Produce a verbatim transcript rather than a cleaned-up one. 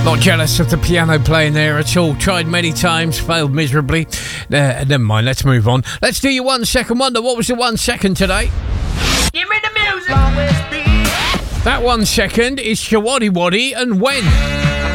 Not jealous of the piano playing there at all. Tried many times, failed miserably. Uh, never mind, let's move on. Let's do your one second wonder. What was the one second today? Give me the music. That one second is Shawaddy Waddy and When.